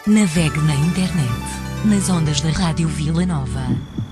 Navegue na internet, nas ondas da Rádio Vila Nova.